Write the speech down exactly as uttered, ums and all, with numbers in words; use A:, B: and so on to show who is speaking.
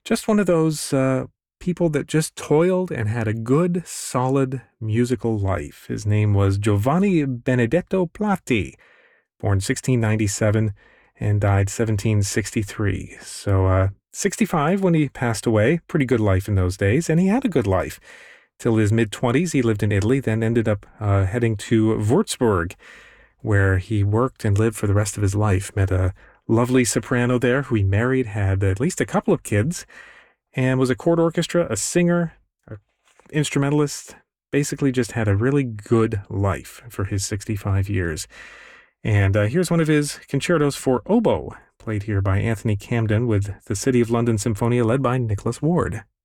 A: Just one of those uh, people that just toiled and had a good, solid musical life. His name was Giovanni Benedetto Platti, born sixteen ninety-seven and died seventeen sixty-three. So, uh, sixty-five when he passed away. Pretty good life in those days, and he had a good life. Till his mid-twenties, he lived in Italy, then ended up uh, heading to Würzburg, where he worked and lived for the rest of his life. Met a lovely soprano there who he married, had at least a couple of kids, and was a court orchestra, a singer, an instrumentalist, basically just had a really good life for his sixty-five years. And uh, here's one of his concertos for oboe, played here by Anthony Camden with the City of London Symphonia led by Nicholas Ward.